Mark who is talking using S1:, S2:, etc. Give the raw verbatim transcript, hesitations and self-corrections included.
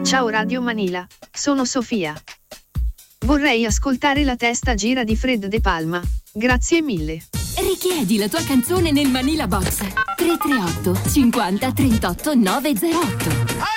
S1: Ciao Radio Manila, sono Sofia. Vorrei ascoltare La testa gira di Fred De Palma. Grazie mille.
S2: Richiedi la tua canzone nel Manila Box tre tre otto cinquanta trentotto novecentotto.